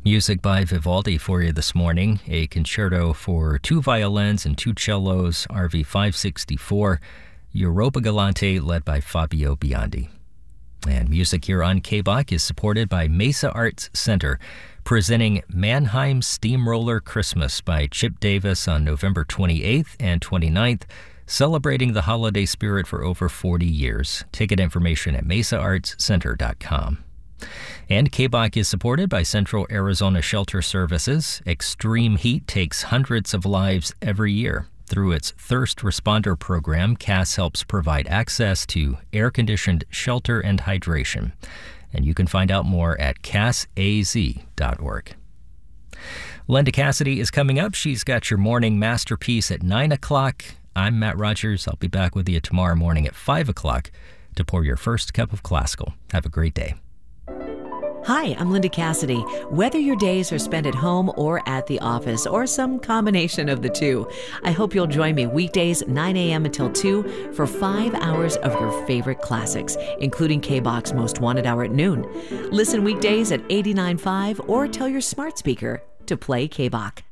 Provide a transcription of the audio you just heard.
Music by Vivaldi for you this morning. A concerto for 2 violins and 2 cellos, RV 564. Europa Galante led by Fabio Biondi. And music here on KBOC is supported by Mesa Arts Center, presenting Mannheim Steamroller Christmas by Chip Davis on November 28th and 29th, celebrating the holiday spirit for over 40 years. Ticket information at mesaartscenter.com. And KBOC is supported by Central Arizona Shelter Services. Extreme heat takes hundreds of lives every year. Through its Thirst Responder program, CAS helps provide access to air-conditioned shelter and hydration. And you can find out more at casaz.org. Linda Cassidy is coming up. She's got your morning masterpiece at 9 o'clock. I'm Matt Rogers. I'll be back with you tomorrow morning at 5 o'clock to pour your first cup of classical. Have a great day. Hi, I'm Linda Cassidy. Whether your days are spent at home or at the office, or some combination of the two, I hope you'll join me weekdays 9 a.m. until 2 for 5 hours of your favorite classics, including KBOC's Most Wanted Hour at noon. Listen weekdays at 89.5 or tell your smart speaker to play KBOC.